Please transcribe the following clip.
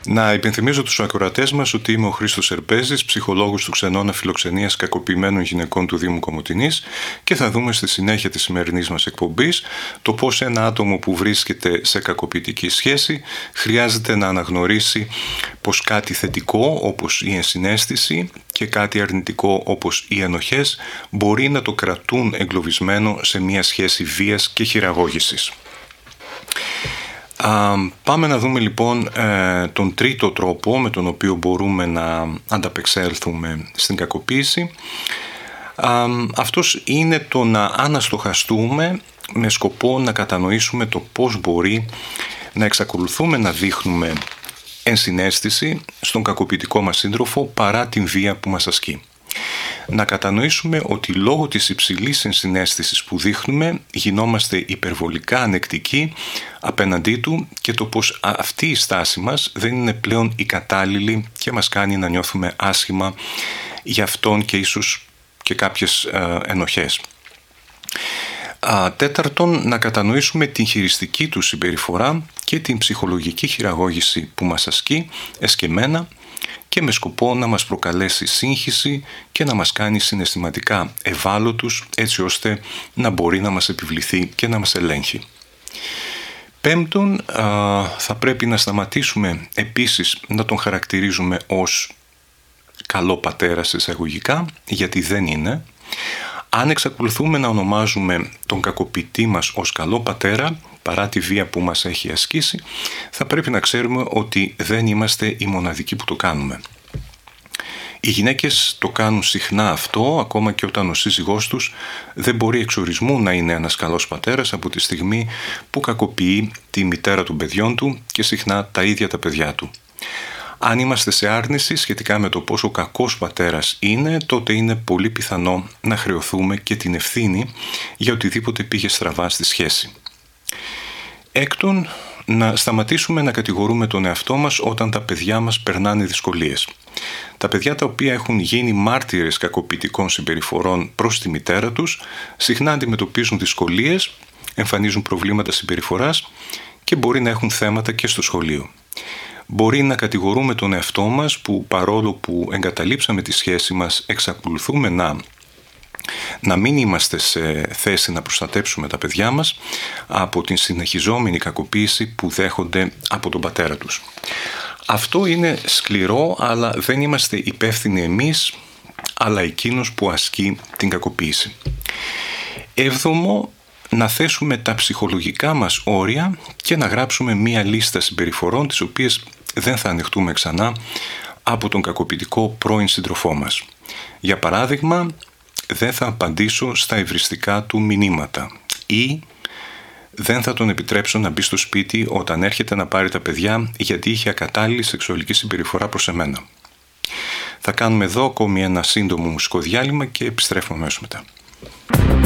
Να υπενθυμίζω τους ακροατές μας ότι είμαι ο Χρήστος Ερπέζης, ψυχολόγος του Ξενώνα Φιλοξενίας Κακοποιημένων Γυναικών του Δήμου Κομοτηνής, και θα δούμε στη συνέχεια της σημερινής μας εκπομπής το πώς ένα άτομο που βρίσκεται σε κακοποιητική σχέση χρειάζεται να αναγνωρίσει πως κάτι θετικό όπως η ενσυναίσθηση και κάτι αρνητικό όπως οι ενοχές μπορεί να το κρατούν εγκλωβισμένο σε μια σχέση βίας και χειραγώγησης. Πάμε να δούμε λοιπόν τον τρίτο τρόπο με τον οποίο μπορούμε να ανταπεξέλθουμε στην κακοποίηση. Αυτός είναι το να αναστοχαστούμε με σκοπό να κατανοήσουμε το πώς μπορεί να εξακολουθούμε να δείχνουμε ενσυναίσθηση στον κακοποιητικό μας σύντροφο παρά την βία που μας ασκεί. Να κατανοήσουμε ότι λόγω της υψηλής ενσυναίσθησης που δείχνουμε γινόμαστε υπερβολικά ανεκτικοί απέναντί του και το πως αυτή η στάση μας δεν είναι πλέον η κατάλληλη και μας κάνει να νιώθουμε άσχημα για αυτόν και ίσως και κάποιες ενοχές. Τέταρτον, να κατανοήσουμε την χειριστική του συμπεριφορά και την ψυχολογική χειραγώγηση που μας ασκεί εσκεμμένα και με σκοπό να μας προκαλέσει σύγχυση και να μας κάνει συναισθηματικά ευάλωτους, έτσι ώστε να μπορεί να μας επιβληθεί και να μας ελέγχει. Πέμπτον, θα πρέπει να σταματήσουμε επίσης να τον χαρακτηρίζουμε ως καλό πατέρα εισαγωγικά, γιατί δεν είναι. Αν εξακολουθούμε να ονομάζουμε τον κακοποιητή μας ως καλό πατέρα, παρά τη βία που μας έχει ασκήσει, θα πρέπει να ξέρουμε ότι δεν είμαστε οι μοναδικοί που το κάνουμε. Οι γυναίκες το κάνουν συχνά αυτό, ακόμα και όταν ο σύζυγός τους δεν μπορεί εξορισμού να είναι ένας καλός πατέρας από τη στιγμή που κακοποιεί τη μητέρα των παιδιών του και συχνά τα ίδια τα παιδιά του. Αν είμαστε σε άρνηση σχετικά με το πόσο κακός πατέρας είναι, τότε είναι πολύ πιθανό να χρεωθούμε και την ευθύνη για οτιδήποτε πήγε στραβά στη σχέση. Έκτον, να σταματήσουμε να κατηγορούμε τον εαυτό μας όταν τα παιδιά μας περνάνε δυσκολίες. Τα παιδιά τα οποία έχουν γίνει μάρτυρες κακοποιητικών συμπεριφορών προς τη μητέρα τους, συχνά αντιμετωπίζουν δυσκολίες, εμφανίζουν προβλήματα συμπεριφοράς και μπορεί να έχουν θέματα και στο σχολείο. Μπορεί να κατηγορούμε τον εαυτό μας που παρόλο που εγκαταλείψαμε τη σχέση μας εξακολουθούμε να μην είμαστε σε θέση να προστατέψουμε τα παιδιά μας από την συνεχιζόμενη κακοποίηση που δέχονται από τον πατέρα τους. Αυτό είναι σκληρό, αλλά δεν είμαστε υπεύθυνοι εμείς, αλλά εκείνος που ασκεί την κακοποίηση. Έβδομο, να θέσουμε τα ψυχολογικά μας όρια και να γράψουμε μία λίστα συμπεριφορών τις οποίες δεν θα ανεχτούμε ξανά από τον κακοποιητικό πρώην σύντροφό μας. Για παράδειγμα, δεν θα απαντήσω στα υβριστικά του μηνύματα ή δεν θα τον επιτρέψω να μπει στο σπίτι όταν έρχεται να πάρει τα παιδιά γιατί είχε ακατάλληλη σεξουαλική συμπεριφορά προς εμένα. Θα κάνουμε εδώ ακόμη ένα σύντομο μουσικό διάλειμμα και επιστρέφουμε αμέσως μετά.